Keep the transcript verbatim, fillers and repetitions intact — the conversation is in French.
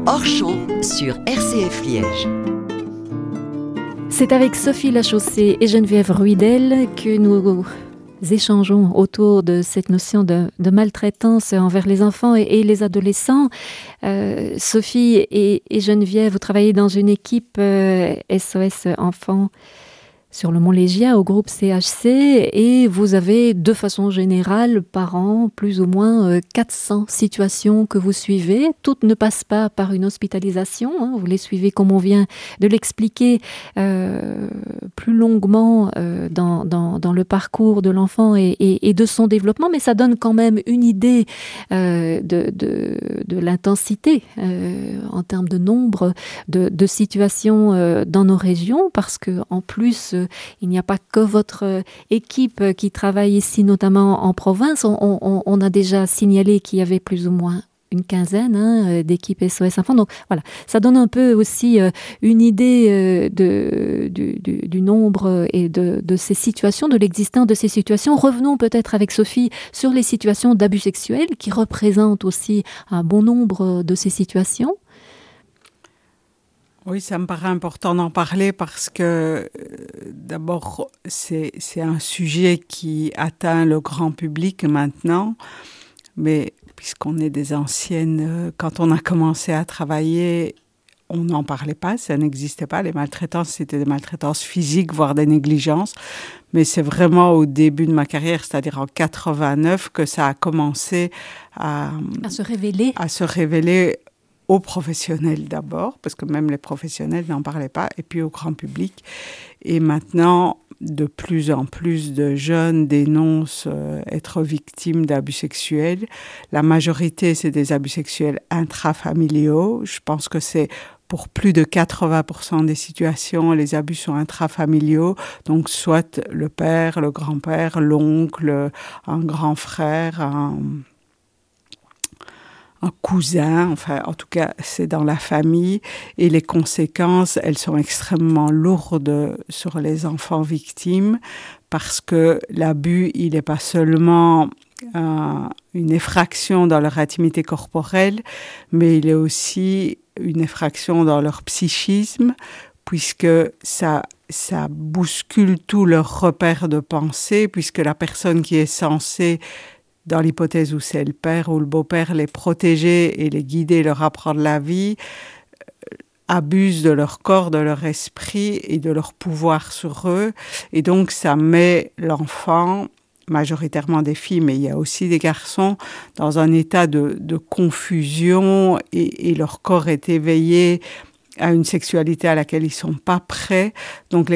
Hors champ sur R C F Liège. C'est avec Sophie Lachaussée et Geneviève Ruydel que nous échangeons autour de cette notion de, de maltraitance envers les enfants et, et les adolescents. Euh, Sophie et, et Geneviève, vous travaillez dans une équipe euh, S O S Enfants sur le Mont Légia au groupe C H C et vous avez de façon générale par an plus ou moins euh, quatre cents situations que vous suivez. Toutes ne passent pas par une hospitalisation, hein. Vous les suivez comme on vient de l'expliquer euh, plus longuement euh, dans, dans, dans le parcours de l'enfant et, et, et de son développement, mais ça donne quand même une idée euh, de, de, de l'intensité euh, en termes de nombre de, de situations euh, dans nos régions, parce que en plus il n'y a pas que votre équipe qui travaille ici, notamment en province. On, on, on a déjà signalé qu'il y avait plus ou moins une quinzaine hein, d'équipes S O S Enfants. Donc voilà, ça donne un peu aussi euh, une idée euh, de, du, du, du nombre et de, de ces situations, de l'existence de ces situations. Revenons peut-être avec Sophie sur les situations d'abus sexuels qui représentent aussi un bon nombre de ces situations. Oui, ça me paraît important d'en parler parce que euh, d'abord, c'est, c'est un sujet qui atteint le grand public maintenant, mais puisqu'on est des anciennes, euh, quand on a commencé à travailler, on n'en parlait pas, ça n'existait pas. Les maltraitances, c'était des maltraitances physiques, voire des négligences, mais c'est vraiment au début de ma carrière, c'est-à-dire en quatre-vingt-neuf, que ça a commencé à, à se révéler. À se révéler aux professionnels d'abord, parce que même les professionnels n'en parlaient pas, et puis au grand public. Et maintenant, de plus en plus de jeunes dénoncent euh, être victimes d'abus sexuels. La majorité, c'est des abus sexuels intrafamiliaux. Je pense que c'est pour plus de quatre-vingts pour cent des situations, les abus sont intrafamiliaux. Donc, soit le père, le grand-père, l'oncle, un grand frère, un... un cousin, enfin, en tout cas, c'est dans la famille. Et les conséquences, elles sont extrêmement lourdes sur les enfants victimes parce que l'abus, il n'est pas seulement euh, une effraction dans leur intimité corporelle, mais il est aussi une effraction dans leur psychisme, puisque ça, ça bouscule tous leurs repères de pensée, puisque la personne qui est censée, dans l'hypothèse où c'est le père ou le beau-père, les protéger et les guider, leur apprendre la vie, euh, abuse de leur corps, de leur esprit et de leur pouvoir sur eux. Et donc, ça met l'enfant, majoritairement des filles, mais il y a aussi des garçons, dans un état de, de confusion et, et leur corps est éveillé à une sexualité à laquelle ils ne sont pas prêts. Donc, les